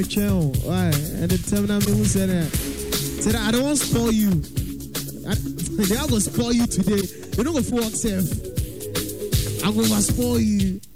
Chill. Why? And the time that me who said that. Said I don't want to spoil you. They are gonna spoil you today. They don't go for yourself. I'm gonna spoil you.